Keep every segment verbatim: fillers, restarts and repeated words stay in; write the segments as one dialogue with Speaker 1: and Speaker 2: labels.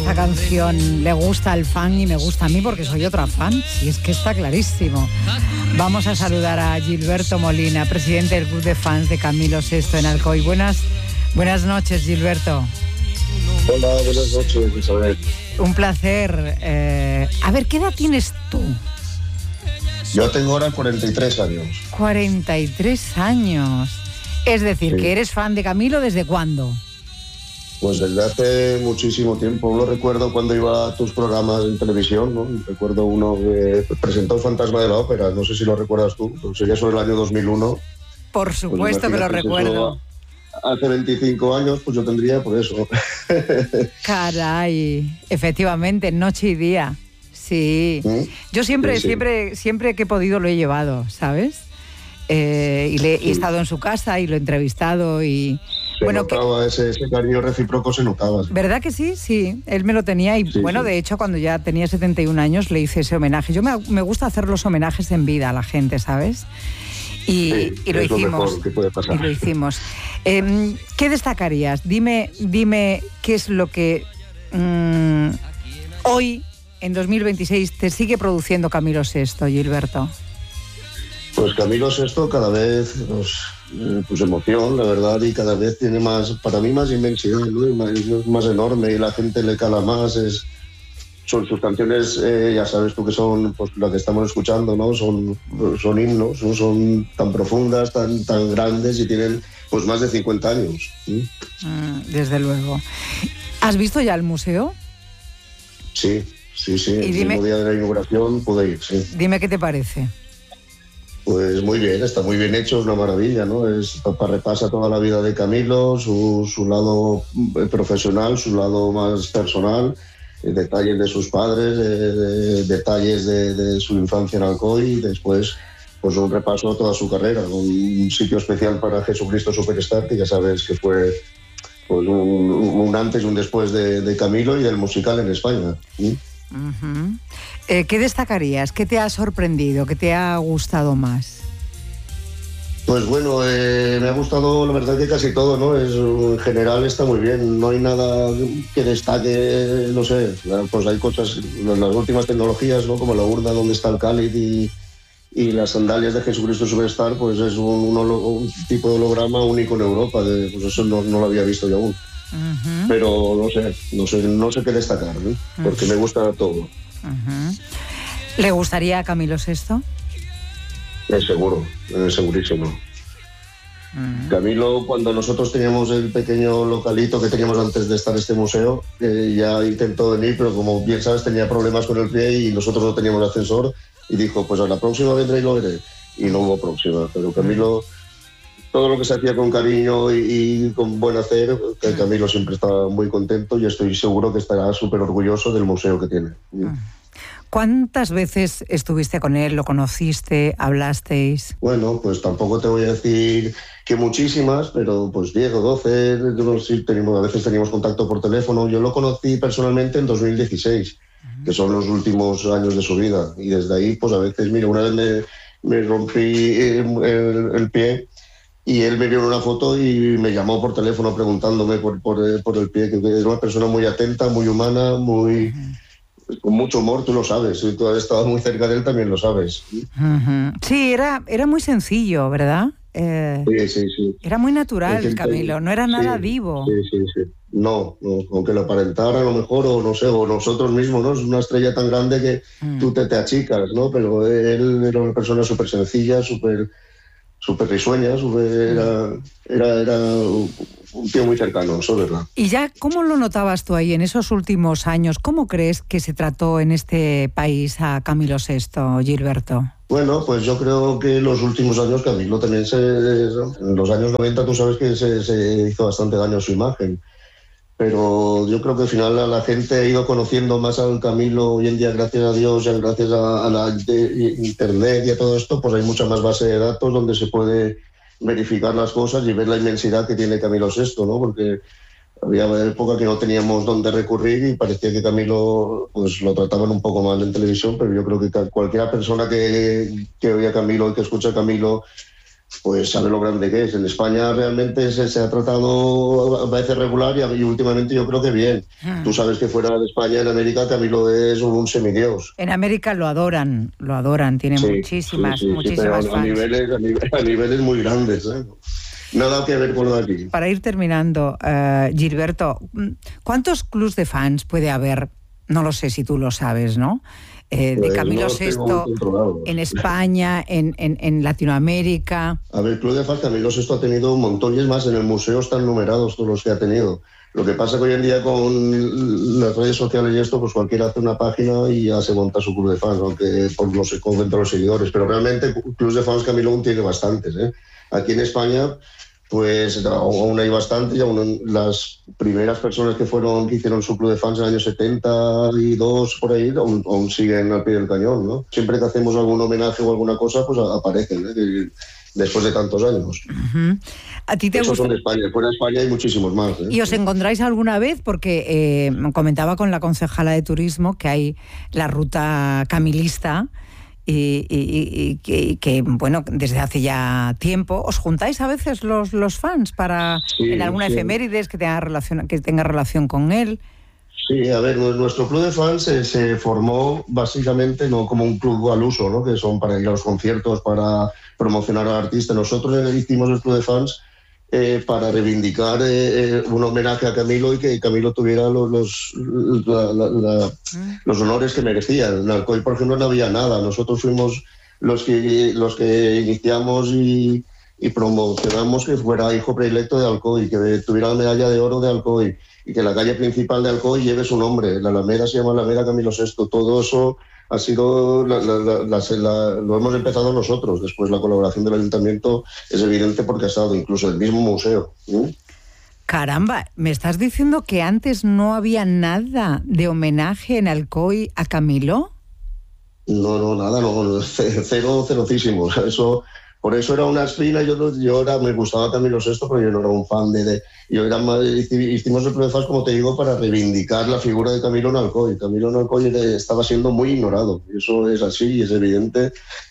Speaker 1: esta canción le gusta al fan y me gusta a mí porque soy otra fan, si es que está clarísimo. Vamos a saludar a Gilberto Molina, presidente del Club de Fans de Camilo sexto en Alcoy. Buenas, buenas noches, Gilberto.
Speaker 2: Hola, buenas noches, Isabel.
Speaker 1: Un placer. Eh, a ver, ¿qué edad tienes tú?
Speaker 2: Yo tengo ahora cuarenta y tres años.
Speaker 1: cuarenta y tres años. Es decir, sí. que eres fan de Camilo, ¿desde cuándo?
Speaker 2: Pues desde hace muchísimo tiempo. Lo recuerdo cuando iba a tus programas en televisión, ¿no? Recuerdo uno que presentó Fantasma de la Ópera, no sé si lo recuerdas tú, pero sería sobre el año dos mil uno.
Speaker 1: Por supuesto pues que lo recuerdo.
Speaker 2: Hace veinticinco años, pues yo tendría por eso.
Speaker 1: Caray, efectivamente, noche y día. Sí. ¿Sí? Yo siempre, sí, sí. siempre, siempre que he podido lo he llevado, ¿sabes? Eh, y, le, sí. y he estado en su casa y lo he entrevistado y...
Speaker 2: Se
Speaker 1: bueno,
Speaker 2: notaba que, ese, ese cariño recíproco, se notaba.
Speaker 1: ¿Verdad que sí? Sí, él me lo tenía y sí, bueno, sí. de hecho cuando ya tenía setenta y un años le hice ese homenaje. Yo me, me gusta hacer los homenajes en vida a la gente, ¿sabes? Y,
Speaker 2: sí,
Speaker 1: y lo
Speaker 2: es
Speaker 1: hicimos.
Speaker 2: Lo mejor que puede pasar.
Speaker 1: Y lo hicimos. Eh, ¿Qué destacarías? Dime, dime qué es lo que mmm, hoy, en dos mil veintiséis, te sigue produciendo Camilo sexto, Gilberto.
Speaker 2: Pues Camilo sexto cada vez pues, pues emoción, la verdad, y cada vez tiene más, para mí más inmensidad, ¿no? más, más enorme y la gente le cala más. Es, son sus canciones, eh, ya sabes tú que son pues, las que estamos escuchando, ¿no? Son, son himnos, ¿no? Son tan profundas, tan, tan grandes y tienen pues más de cincuenta años. ¿Sí?
Speaker 1: Mm, desde luego. ¿Has visto ya el museo?
Speaker 2: Sí, sí, sí. El
Speaker 1: dime,
Speaker 2: mismo día de la inauguración pude ir, sí.
Speaker 1: Dime qué te parece.
Speaker 2: Pues muy bien, está muy bien hecho, es una maravilla, ¿no? Es, repasa toda la vida de Camilo, su, su lado profesional, su lado más personal, detalles de sus padres, de, de, detalles de, de su infancia en Alcoy y después pues un repaso a toda su carrera, un sitio especial para Jesucristo Superstar, que ya sabes que fue pues, un, un antes y un después de, de Camilo y del musical en España. ¿Sí?
Speaker 1: Uh-huh. Eh, ¿Qué destacarías? ¿Qué te ha sorprendido? ¿Qué te ha gustado más?
Speaker 2: Pues bueno, eh, me ha gustado la verdad que casi todo, ¿no? Es, en general está muy bien, no hay nada que destaque, no sé, pues hay cosas, las últimas tecnologías, ¿no? Como la urna donde está el cáliz y, y las sandalias de Jesucristo Superstar, pues es un, un, un tipo de holograma único en Europa, de, pues eso no, no lo había visto yo aún. Uh-huh. Pero no sé, no sé, no sé qué destacar, ¿no? Porque uh-huh. me gusta todo.
Speaker 1: Uh-huh. ¿Le gustaría a Camilo sexto?
Speaker 2: Eh, seguro, eh, segurísimo. Uh-huh. Camilo, cuando nosotros teníamos el pequeño localito que teníamos antes de estar en este museo, eh, ya intentó venir, pero como bien sabes tenía problemas con el pie y nosotros no teníamos ascensor y dijo, pues a la próxima vendré y lo veré. Y no hubo próxima, pero Camilo... Uh-huh. Todo lo que se hacía con cariño y, y con buen hacer, que Camilo siempre está muy contento y estoy seguro que estará súper orgulloso del museo que tiene.
Speaker 1: ¿Cuántas veces estuviste con él, lo conociste, hablasteis?
Speaker 2: Bueno, pues tampoco te voy a decir que muchísimas, pero pues diez o doce, sí, tenemos, a veces teníamos contacto por teléfono. Yo lo conocí personalmente en dos mil dieciséis, uh-huh. que son los últimos años de su vida. Y desde ahí, pues a veces, mira, una vez me, me rompí el, el, el pie. Y él me vio en una foto y me llamó por teléfono preguntándome por, por, por el pie, que es una persona muy atenta, muy humana, muy uh-huh. con mucho humor, tú lo sabes. Si tú has estado muy cerca de él, también lo sabes.
Speaker 1: Uh-huh. Sí, era, era muy sencillo, ¿verdad? Eh,
Speaker 2: sí, sí, sí.
Speaker 1: Era muy natural, el Camilo, no era nada
Speaker 2: sí,
Speaker 1: vivo.
Speaker 2: Sí, sí, sí. No, no, aunque lo aparentara a lo mejor, o no sé, o nosotros mismos, ¿no? Es una estrella tan grande que uh-huh. tú te, te achicas, ¿no? Pero él era una persona súper sencilla, súper... súper risueña, super, era, era, era un tío muy cercano, eso es verdad.
Speaker 1: Y ya, ¿cómo lo notabas tú ahí en esos últimos años? ¿Cómo crees que se trató en este país a Camilo sexto, Gilberto?
Speaker 2: Bueno, pues yo creo que en los últimos años Camilo también se... En los años noventa tú sabes que se, se hizo bastante daño a su imagen. Pero yo creo que al final a la gente ha ido conociendo más al Camilo hoy en día, gracias a Dios, y gracias a, a la de, internet y a todo esto, pues hay mucha más base de datos donde se puede verificar las cosas y ver la inmensidad que tiene Camilo sexto, ¿no? Porque había época que no teníamos dónde recurrir y parecía que Camilo pues lo trataban un poco mal en televisión, pero yo creo que cualquiera persona que, que oye a Camilo y que escucha a Camilo pues sabe lo grande que es. En España realmente se, se ha tratado a veces regular y, y últimamente yo creo que bien. Hmm. Tú sabes que fuera de España, en América, Camilo es un semidios.
Speaker 1: En América lo adoran, lo adoran, tiene sí, muchísimas, sí, sí, muchísimas
Speaker 2: sí, pero
Speaker 1: fans.
Speaker 2: A niveles, a, niveles, a niveles muy grandes, ¿eh? Nada que ver con lo de aquí.
Speaker 1: Para ir terminando, uh, Gilberto, ¿cuántos clubs de fans puede haber? No lo sé si tú lo sabes, ¿no? Eh, pues de Camilo no sexto en España, en, en, en Latinoamérica.
Speaker 2: A ver, el Club de Fans Camilo sexto ha tenido un montón y es más, en el museo están numerados todos los que ha tenido. Lo que pasa que hoy en día con las redes sociales y esto, pues cualquiera hace una página y ya se monta su club de fans, aunque por los, con los seguidores. Pero realmente clubes de fans Camilo aún tiene bastantes, ¿eh? Aquí en España pues aún hay bastante, y aún las primeras personas que fueron que hicieron su club de fans en el año setenta y dos por ahí aún, aún siguen al pie del cañón, ¿no? Siempre que hacemos algún homenaje o alguna cosa, pues aparecen, ¿eh? Después de tantos años.
Speaker 1: Uh-huh. ¿A ti te
Speaker 2: Esos
Speaker 1: gusta?
Speaker 2: Son de España, fuera de España hay muchísimos más, ¿eh?
Speaker 1: ¿Y os encontráis alguna vez? Porque eh, comentaba con la concejala de turismo que hay la ruta camilista. Y, y, y, y que, bueno, desde hace ya tiempo, ¿os juntáis a veces los, los fans para sí, en alguna sí. efemérides que tenga relación, que tenga relación con él?
Speaker 2: Sí, a ver, nuestro club de fans se, se formó básicamente no como un club al uso, ¿no? Que son para ir a los conciertos, para promocionar al artista. Nosotros hicimos el club de fans Eh, para reivindicar eh, un homenaje a Camilo y que Camilo tuviera los, los, la, la, la, los honores que merecía. En Alcoy, por ejemplo, no había nada. Nosotros fuimos los que, los que iniciamos y, y promocionamos que fuera hijo predilecto de Alcoy, que tuviera la medalla de oro de Alcoy y que la calle principal de Alcoy lleve su nombre. La Alameda se llama Alameda Camilo sexto. Todo eso ha sido, la, la, la, la, la, lo hemos empezado nosotros. Después la colaboración del ayuntamiento es evidente porque ha estado incluso el mismo museo. ¿Sí?
Speaker 1: Caramba, ¿me estás diciendo que antes no había nada de homenaje en Alcoy a Camilo?
Speaker 2: No, no, nada, no, cero, cerocísimo. Eso, por eso era una espina. Yo, yo era, me gustaba Camilo sexto, pero yo no era un fan de... de yo era más, hicimos el Club de Fans, como te digo, para reivindicar la figura de Camilo en Alcoy. Camilo en Alcoy estaba siendo muy ignorado. Eso es así, es evidente.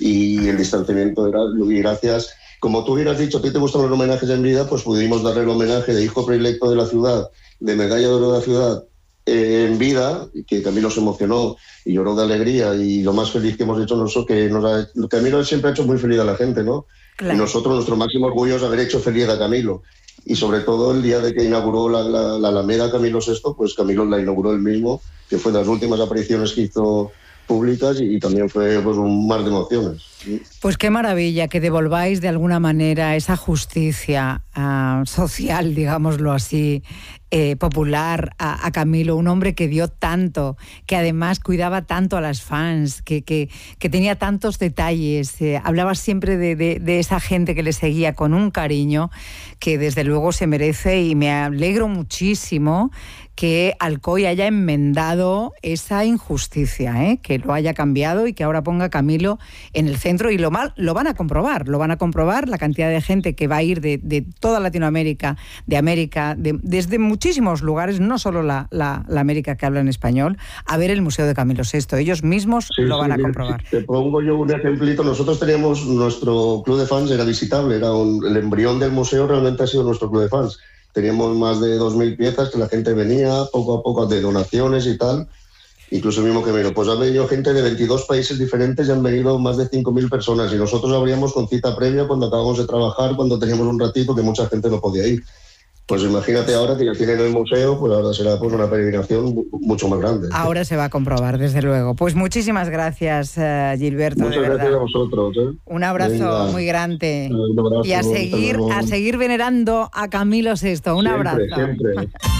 Speaker 2: Y el distanciamiento era... Y gracias... Como tú hubieras dicho, a ti te gustan los homenajes en vida, pues pudimos darle el homenaje de hijo predilecto de la ciudad, de medalla de oro de la ciudad, eh, en vida, que Camilo se emocionó y lloró de alegría, y lo más feliz que hemos hecho nosotros, que nos ha, Camilo siempre ha hecho muy feliz a la gente, ¿no? Claro. Y nosotros, nuestro máximo orgullo es haber hecho feliz a Camilo. Y sobre todo el día de que inauguró la, la, la Alameda Camilo sexto, pues Camilo la inauguró él mismo, que fue de las últimas apariciones que hizo públicas, y, y también fue pues, un mar de emociones.
Speaker 1: Pues qué maravilla que devolváis de alguna manera esa justicia uh, social, digámoslo así, eh, popular a, a Camilo, un hombre que dio tanto, que además cuidaba tanto a las fans, que, que, que tenía tantos detalles, eh, hablaba siempre de, de, de esa gente que le seguía con un cariño que desde luego se merece, y me alegro muchísimo que Alcoy haya enmendado esa injusticia, ¿eh? Que lo haya cambiado y que ahora ponga a Camilo en el centro, y lo mal lo van a comprobar, lo van a comprobar la cantidad de gente que va a ir de, de toda Latinoamérica, de América, de, desde muchísimos lugares, no solo la, la, la América que habla en español, a ver el Museo de Camilo sexto. Ellos mismos sí, lo van sí, a comprobar.
Speaker 2: Te pongo yo un ejemplito. Nosotros teníamos, nuestro club de fans era visitable, era un, el embrión del museo realmente ha sido nuestro club de fans. Teníamos más de dos mil piezas que la gente venía poco a poco de donaciones y tal. Incluso el mismo que vino. Pues ha venido gente de veintidós países diferentes y han venido más de cinco mil personas. Y nosotros abríamos con cita previa cuando acabamos de trabajar, cuando teníamos un ratito que mucha gente no podía ir. Pues imagínate ahora que ya tienen el museo, pues ahora será pues una peregrinación mucho más grande.
Speaker 1: Ahora se va a comprobar, desde luego. Pues muchísimas gracias, uh, Gilberto.
Speaker 2: Muchas
Speaker 1: de
Speaker 2: gracias
Speaker 1: verdad.
Speaker 2: a vosotros. ¿eh?
Speaker 1: Un abrazo Venga. muy grande.
Speaker 2: Un abrazo,
Speaker 1: y a seguir, a seguir venerando a Camilo sexto. Un
Speaker 2: siempre,
Speaker 1: abrazo.
Speaker 2: Siempre.